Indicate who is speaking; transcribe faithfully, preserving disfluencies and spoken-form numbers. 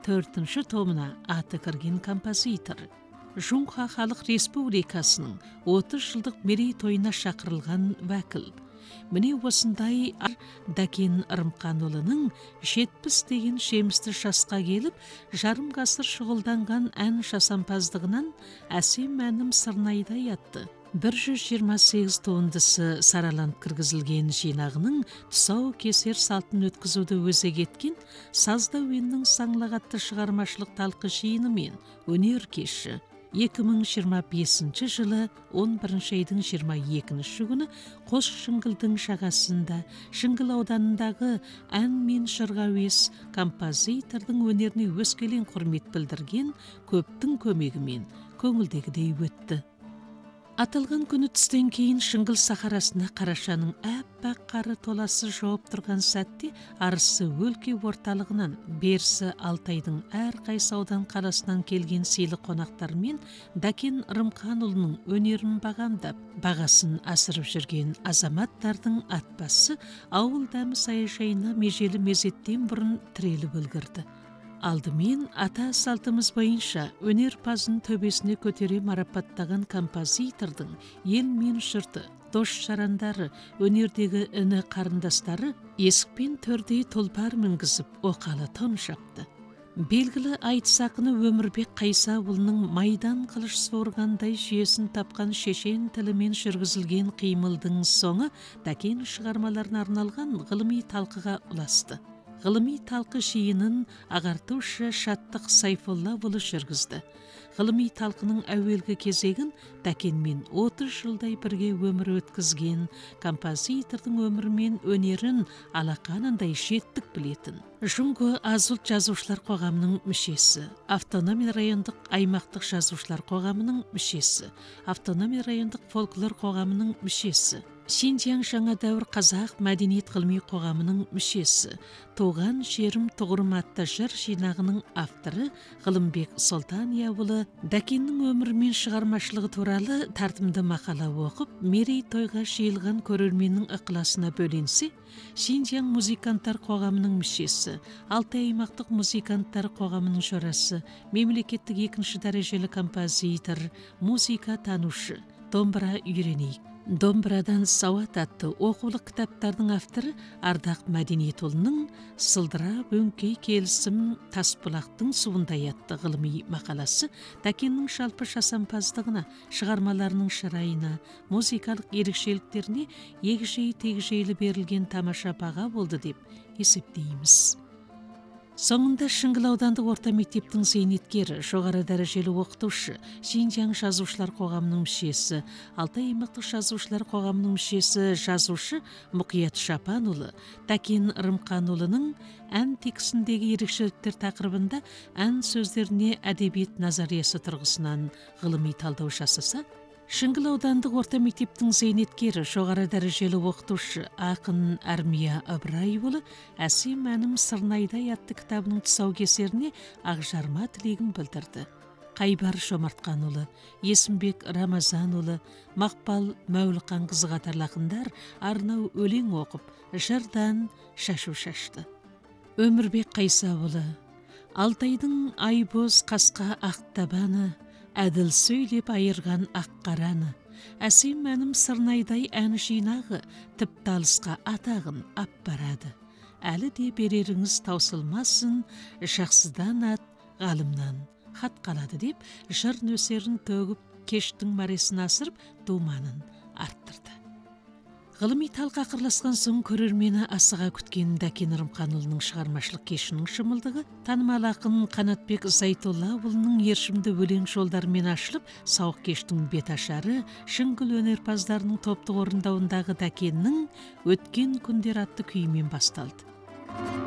Speaker 1: төртінші томына аты кірген композитор. Жоңға Халық Республикасының отыз жылдық мерейтойына шақырылған вәкіл. Міне осындай Дәкен Ырымханұлының жетпіс деген шемісті жасқа келіп, жарым ғасыр шұғылданған ән жасампаздығынан әсем әнім Сырнайдай атты бір жүз жиырма сегіз туындысы сараланып кіргізілген жинағының тұсау кесер салтын өткізуді өзек еткен Сазда әуеннің саңлағатты шығармашылық талқы жиыны мен өнер кеші екі мың жиырма бесінші жылы он бірінші айдың жиырма екінші күні Қос Шыңғылдың жағасында Шыңғыл ауданындағы ән мен жырға әуес композитордың өнеріне өскелең құрмет білдірген көптің көмегімен көңілдегідей өтті. Аталған күні түстен кейін Шыңғыл сахарасына қарашаның әппақ қары толасы жауып тұрған сәтте арысы өлке орталығынан берісі Алтайдың әр қайсы аудан қаласынан келген сыйлы қонақтармен Дәкен Ырымханұлының өнерін бағамдап, бағасын асырып жүрген азаматтардың атбасы ауыл дәмі саяжайына межелі мезеттен бұрын тіреліп үлгірді. Алдымен ата салтымыз бойынша өнерпазын төбесіне көтере марапаттаған композитордың ел мен жұрты, дос жарандары, өнердегі іні қарындастары есікпен төрдей тұлпар мінгізіп оқалы тон жапты. Белгілі айтыс ақыны Өмірбек Қайсауылының майдан қылыш суырғандай жүйесін тапқан шешен тілімен жүргізілген қимылдың соңы Дәкен шығармаларына арналған ғылыми талқыға ұласты. Ғылыми талқы жиынын ағартушы Шаттық Сайфоллаұлы жүргізді. Ғылыми талқының әуелгі кезегін Дәкенмен отыз жылдай бірге өмір өткізген композитордың өмірі мен өнерін алақанындай жеттік білетін. Жұңғы аз ұлт жазушылар қоғамының мүшесі, автономия райондық аймақтық жазушылар қоғамының мүшесі, автономия райондық фольклор қоғамының мүшесі, Шинжияң жаңа дәуір қазақ мәдениет ғылыми қоғамының мүшесі, Туған жерім тұғырым атты жыр жинағының авторы Ғылымбек Сұлтанияұлы Дәкеннің өмірі мен шығармашылығы туралы тартымды мақала оқып, мерейтойға жиылған көрерменнің ықыласына бөленсе, Шинжияң музыканттар қоғамының мүшесі, Алтай аймақтық музыканттар қоғамының жорасы, мемлекеттік екінші дәрежелі композитор, музыка танушы, домбыра үйренейік. Домбырадан сауат атты оқулық кітаптардың авторы Ардақ Мәдениетұлының Сылдыра өңкей келісім Тасбұлақтың суындай атты ғылыми мақаласы Дәкеннің жалпы жасампаздығына, шығармаларының шырайына, музыкалық ерекшеліктеріне егжей-тегжейлі берілген тамаша баға болды деп есептейміз. Соңында Шыңғыл аудандық орта мектептің зейнеткері, жоғары дәрежелі оқытушы, Шинжияң жазушылар қоғамының мүшесі, Алтай аймақтық жазушылар қоғамының мүшесі, жазушы Мұқият Шапанұлы, Дәкен Ырымханұлының ән текстіндегі ерекшеліктер тақырыбында ән сөздеріне әдебиет назариясы тұрғысынан ғылыми талдау жасаса, Шыңғыл аудандық орта мектептің зейнеткері, жоғары дәрежелі оқытушы ақын Армия Ыбырайұлы әсем әнім Сырнайдай атты кітабының тұсаукесеріне ақжарма тілегін білдірді. Қайбар Шомартқанұлы, Есімбек Рамазанұлы, Мақпал Мәуліқанқызы қатарлы ақындар арнау өлең оқып, жырдан шашу шашты. Өмірбек Қайсауылы, Алтайдың айбоз қасқа ақтабаны, әділ сөйлеп айырған аққараны, әсем әнім Сырнайдай ән жинағы тіпті алысқа атағын ап барады. Әлі де береріңіз таусылмасын, жақсыдан ат, ғалымнан хат қалады деп, жыр нөсерін төгіп, кештің мәресін асырып, думанын арттырды. Ғылыми талқа ақырласқан соң көрермені асыға күткен Дәкен Ырымханұлының шығармашылық кешінің шымылдығы танымал ақын Қанатбек Зайтоллаұлының ершімді өлең жолдарымен ашылып, сауық кештің беташары Шыңғыл өнерпаздарының топтық орындауындағы Дәкеннің өткен күндер атты күйімен басталды.